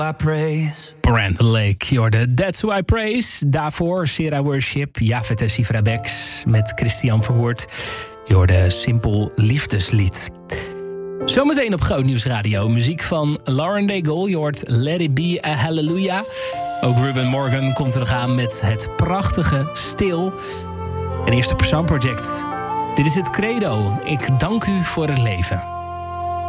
I praise. Miranda Lake, je hoorde That's Who I Praise. Daarvoor Sarah Worship, Jafet en Sifra Bex met Christian Verhoort. Je hoorde Simpel Liefdeslied. Zometeen op Groot Nieuws Radio. Muziek van Lauren Daigle. Je hoort Let It Be a Hallelujah. Ook Ruben Morgan komt er nog aan met het prachtige Stil. Het Eerste Persoon Project. Dit is het credo. Ik dank u voor het leven.